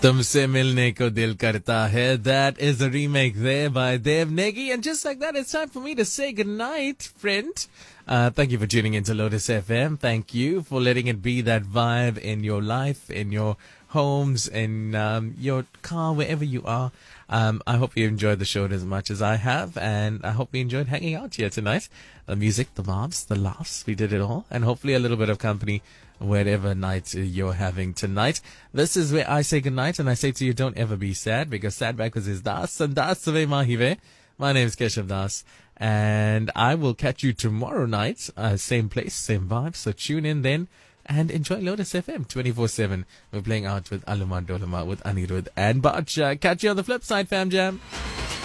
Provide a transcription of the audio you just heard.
तुमसे मिलने को दिल करता है. That is a remake there by Dev Negi. And just like that, it's time for me to say goodnight, friend. Thank you for tuning into Lotus FM. Thank you for letting it be that vibe in your life, in your homes, in your car, wherever you are. I hope you enjoyed the show as much as I have, and I hope you enjoyed hanging out here tonight. The music, the vibes, the laughs, we did it all, and hopefully a little bit of company whatever night you're having tonight. This is where I say goodnight, and I say to you, don't ever be sad, because sad backwards is Das, and Das Save Mahive. My name is Keshav Das, and I will catch you tomorrow night, same place, same vibe, so tune in then, and enjoy Lotus FM 24/7. We're playing out with Aluma Dolama, with Anirudh and Bacha. Catch you on the flip side, fam jam.